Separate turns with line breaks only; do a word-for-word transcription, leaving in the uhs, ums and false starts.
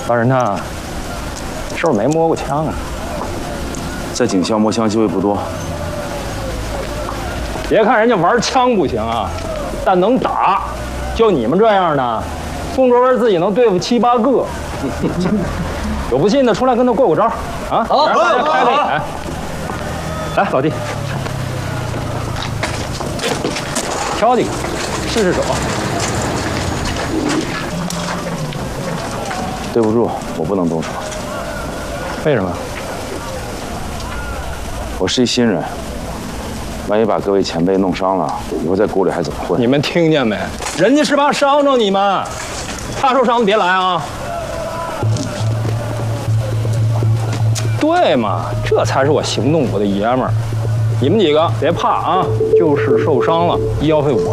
老人呐，是不是没摸过枪啊？
在警校摸枪机会不多。
别看人家玩枪不行啊，但能打。就你们这样的，宋卓文自己能对付七八个。有不信的出来跟他过过招啊！好，大家开开眼。来，老弟，挑几个，试试手。
对不住，我不能动手。
为什么？
我是一新人，万一把各位前辈弄伤了，以后在股里还怎么混？
你们听见没？人家是怕伤着你们，怕受伤的别来啊！对嘛，这才是我行动我的爷们儿。你们几个别怕啊，就是受伤了，医药费我